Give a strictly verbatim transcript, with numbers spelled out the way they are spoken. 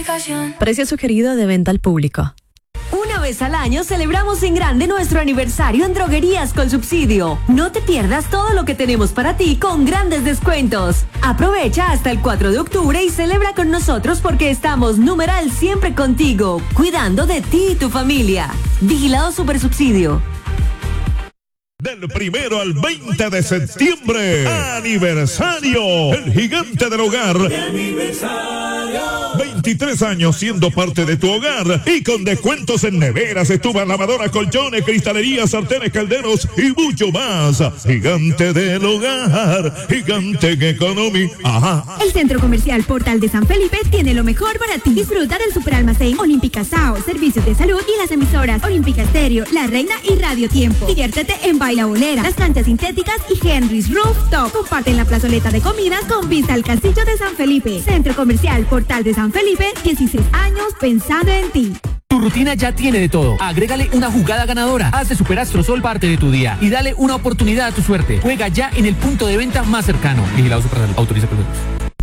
aplicación. Precio sugerido de venta al público. Una vez al año celebramos en grande nuestro aniversario en Droguerías con Subsidio. No te pierdas todo lo que tenemos para ti con grandes descuentos. Aprovecha hasta el cuatro de octubre y celebra con nosotros porque estamos numeral siempre contigo, cuidando de ti y tu familia. Vigilado Supersubsidio. Del primero al veinte de septiembre, aniversario, el gigante del hogar. veintitrés años siendo parte de tu hogar y con descuentos en neveras, estufas, lavadoras, colchones, cristalerías, sartenes, calderos y mucho más. Gigante del hogar, gigante en economía. Ajá. El Centro Comercial Portal de San Felipe tiene lo mejor para ti. Disfruta del superalmacén Olímpica Sao, servicios de salud y las emisoras Olímpica Estéreo, La Reina y Radio Tiempo. Diviértete en Baila Bolera, las canchas sintéticas y Henry's Rooftop. Comparten la plazoleta de comidas con vista al castillo de San Felipe. Centro Comercial Portal de San Felipe, dieciséis años pensando en ti. Tu rutina ya tiene de todo. Agrégale una jugada ganadora. Haz de Superastro Sol parte de tu día y dale una oportunidad a tu suerte. Juega ya en el punto de venta más cercano. Vigilado Superastro. Autoriza con